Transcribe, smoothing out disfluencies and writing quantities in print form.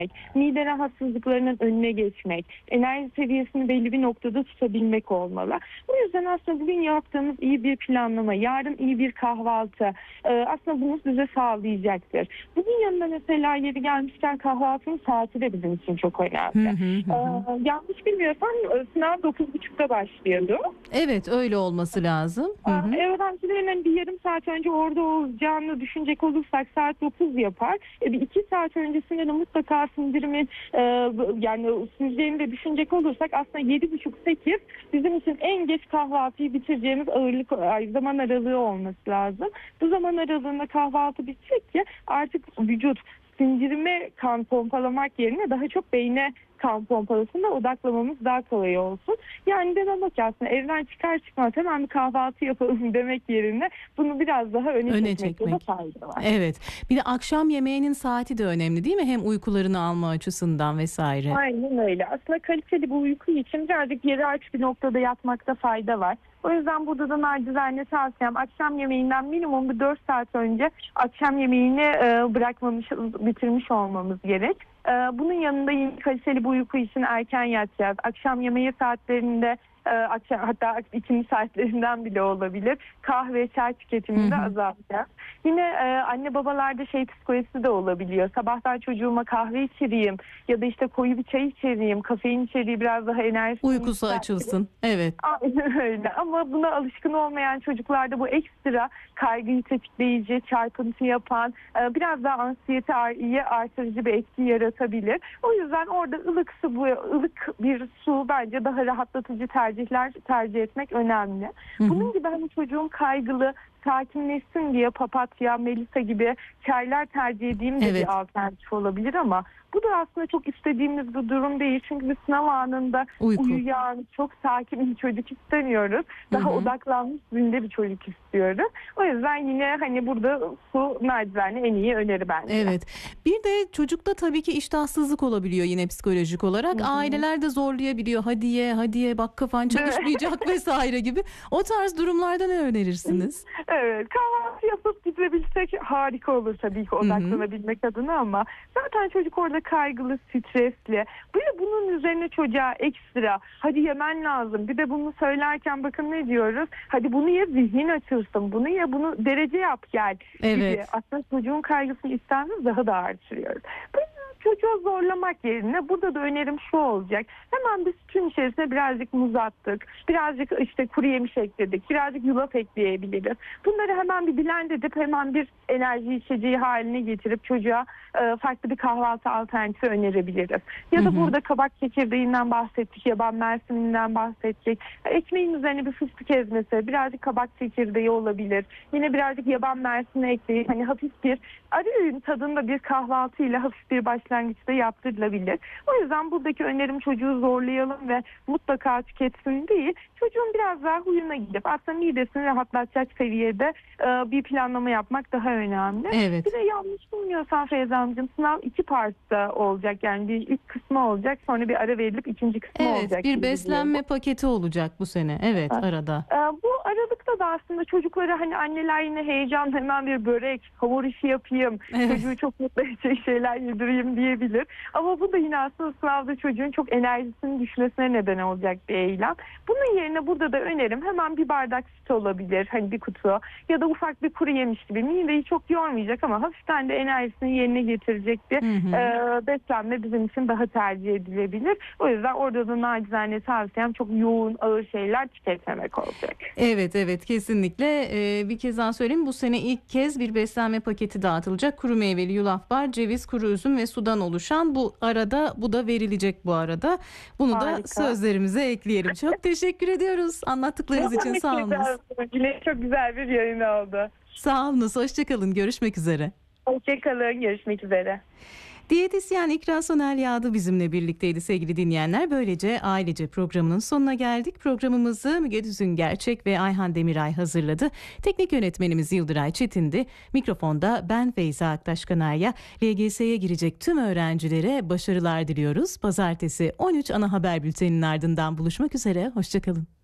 mide rahatsızlıklarının önüne geçmek, enerji seviyesini belli bir noktada tutabilmek olmalı. O yüzden aslında bugün yaptığımız iyi bir planlama, yarın iyi bir kahvaltı aslında bunu size sağlayacaktır. Bunun yanında mesela yeri gelmişken kahvaltının saati de bizim için çok önemli. Yanlış bilmiyorsam sınav 9.30'da başlıyordu. Evet, öyle olması lazım. Öğrencilerin bir yarım saat önce orada olacağını düşünecek olursak saat 9 yapar. Bir 2 saat öncesinde de mutlaka sindirimin yani süreceğini de düşünecek olursak aslında 7.30-8 bizim için en geç kahvaltıyı bitireceğimiz zaman aralığı olması lazım. Bu zaman aralığında kahvaltı bitecek ki artık vücut sindirime kan pompalamak yerine daha çok beyne kan pompalasına odaklamamız daha kolay olsun. Yani demek ki aslında evden çıkar çıkmaz hemen bir kahvaltı yapalım demek yerine bunu biraz daha öne çekmekte de fayda var. Evet. Bir de akşam yemeğinin saati de önemli değil mi? Hem uykularını alma açısından vesaire. Aynen öyle. Aslında kaliteli bu uyku için birazcık yeri aç bir noktada yatmakta fayda var. O yüzden burada da nacizane tavsiyem akşam yemeğinden minimum bir 4 saat önce akşam yemeğini bitirmiş olmamız gerek. Bunun yanında yine kaliteli bu uyku için erken yatacağız. Akşam yemeği saatlerinde hatta ikindi saatlerinden bile olabilir. Kahve, çay tüketimini de azaltacağız. Yine anne babalarda psikolojisi de olabiliyor. Sabahtan çocuğuma kahve içireyim ya da işte koyu bir çay içireyim, kafein içeriği biraz daha enerji. Uykusu açılsın. Evet. Aynen öyle. Ama buna alışkın olmayan çocuklarda bu ekstra kaygıyı tetikleyici, çarpıntı yapan, biraz daha anksiyeteyi artırıcı bir etki yaratabilir. O yüzden orada ılık bir su bence daha rahatlatıcı tercih etmek önemli. Bunun gibi hani çocuğun kaygılı, sakinleşsin diye papatya, melisa gibi çaylar tercih edeyim de bir alternatif olabilir ama bu da aslında çok istediğimiz bir durum değil. Çünkü biz sınav anında uyuyan, çok sakin bir çocuk istemiyoruz. Daha odaklanmış zinde bir çocuk istiyoruz. O yüzden yine hani burada su nacizane en iyi öneri bence. Evet. Bir de çocukta tabii ki iştahsızlık olabiliyor yine psikolojik olarak. Aileler de zorlayabiliyor. Hadi ye bak kafan çalışmayacak vesaire gibi. O tarz durumlarda ne önerirsiniz? Evet, kahvaltı yapıp gidebilsek harika olur tabii ki odaklanabilmek adına ama zaten çocuk orada kaygılı, stresli. Bunun üzerine çocuğa ekstra hadi yemen lazım. Bir de bunu söylerken bakın ne diyoruz? Hadi bunu ye zihnin açılsın. Bunu ye, bunu derece yap gel gibi. Aslında çocuğun kaygısını istenmez daha da artırıyoruz. Çocuğa zorlamak yerine burada da önerim şu olacak. Hemen biz sütün içerisine birazcık muz attık. Birazcık işte kuru yemiş ekledik. Birazcık yulaf ekleyebiliriz. Bunları hemen bir blend edip hemen bir enerji içeceği haline getirip çocuğa farklı bir kahvaltı alternatifi önerebiliriz. Ya da burada kabak çekirdeğinden bahsettik. Yaban mersininden bahsettik. Ekmeğin üzerine bir fıstık ezmesi, birazcık kabak çekirdeği olabilir. Yine birazcık yaban mersini ekleyip hani hafif bir ara öğün tadında bir kahvaltıyla hafif bir başlangıçta yaptırılabilir. O yüzden buradaki önerim çocuğu zorlayalım ve mutlaka tüketsin değil. Çocuğun biraz daha huyuna gidip aslında midesini rahatlatacak seviyede bir planlama yapmak daha önemli. Evet. Bir de yanlış bilmiyorsam Feyza Hanımcığım sınav 2 partta olacak. Yani bir ilk kısmı olacak sonra bir ara verilip ikinci kısmı olacak. Evet, bir beslenme paketi olacak bu sene. Evet, arada. Bu aralıkta da aslında çocuklara hani anneler yine heyecan hemen bir börek, hamur işi yapayım, çocuğu çok mutlu edecek şeyler yedireyim diyebilir. Ama bu da yine aslında sınavda çocuğun çok enerjisinin düşmesine neden olacak bir eylem. Bunun yerine burada da önerim hemen bir bardak süt olabilir. Hani bir kutu ya da ufak bir kuru yemiş gibi mideyi çok yormayacak ama hafiften de enerjisini yerine getirecek bir beslenme bizim için daha tercih edilebilir. O yüzden orada da nacizane tavsiyem çok yoğun, ağır şeyler tüketmemek olacak. Evet kesinlikle. Bir kez daha söyleyeyim. Bu sene ilk kez bir beslenme paketi dağıtılacak. Kuru meyveli yulaf var, ceviz, kuru üzüm ve sudan oluşan bu da verilecek bu arada. Bunu da sözlerimize ekleyelim. Çok teşekkür ediyoruz anlattıklarınız için. Sağ olun. Çok güzel bir yayın oldu. Sağ olun. Hoşçakalın. Görüşmek üzere. Hoşçakalın. Görüşmek üzere. Diyetisyen İkra Soner Yağdı bizimle birlikteydi sevgili dinleyenler. Böylece Ailece programının sonuna geldik. Programımızı Müge Düzün Gerçek ve Ayhan Demiray hazırladı. Teknik yönetmenimiz Yıldıray Çetin'di. Mikrofonda ben Feyza Aktaşkanarya. LGS'ye girecek tüm öğrencilere başarılar diliyoruz. Pazartesi 13 ana haber bülteninin ardından buluşmak üzere. Hoşçakalın.